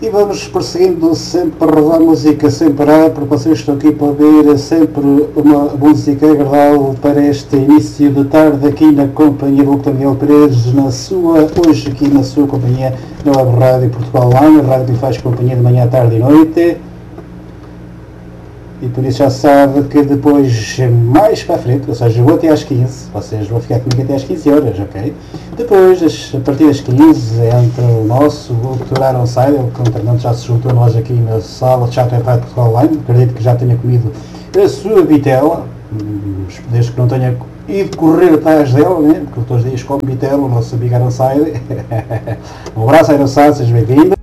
E vamos prosseguindo sempre a rodar música sem parar, porque vocês estão aqui para ouvir sempre uma música agradável para este início de tarde aqui na companhia do Dr. Miguel Pereira, hoje aqui na sua companhia na Web Rádio Portugal Online, a rádio que faz companhia de manhã, tarde e noite. E por isso já sabe que depois, mais para a frente, ou seja, vou até às 15, vocês vão ficar comigo até às 15 horas, ok? Depois, a partir das 15, entra o nosso Dr. Aaron Seidel, que entretanto já se juntou a nós aqui na sala de chat Rádio Portugal Online. Acredito que já tenha comido a sua vitela, desde que não tenha ido correr atrás dela, né? Porque todos os dias come vitela, o nosso amigo Aaron Seidel. Um abraço, Aaron Seidel, seja bem-vindo.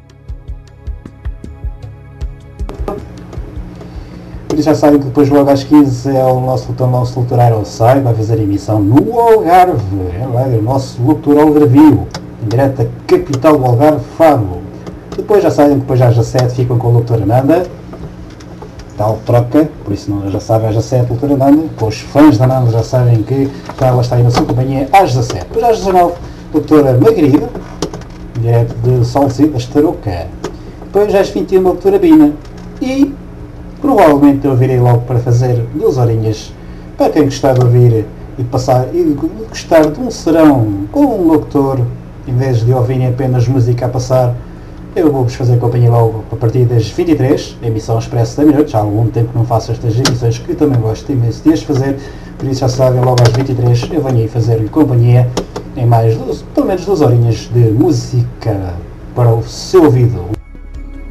Já sabem que depois logo às 15 é o nosso locutor Aaron Seidel, vai fazer emissão no Algarve, o nosso locutor algarvio, em direto da capital do Algarve, Faro. Depois já sabem que depois às 17 ficam com o locutor Amanda, tal troca, por isso não, já sabem às 17 locutor Amanda, com os fãs da Amanda já sabem que ela está aí na sua companhia às 17. Depois às 19, locutora Margarida, em direto de Solzito, da Estaroca. Depois às 21, locutora Bina. E provavelmente eu virei logo para fazer 2 horinhas para quem gostar de ouvir e passar e gostar de um serão com um locutor, em vez de ouvirem apenas música a passar. Eu vou-vos fazer companhia logo a partir das 23, emissão expresso da minuto. Já há algum tempo que não faço estas emissões, que também gosto imenso de as fazer, por isso já sabem, logo às 23 eu venho aí fazer-lhe companhia em mais pelo menos 2 horinhas de música para o seu ouvido.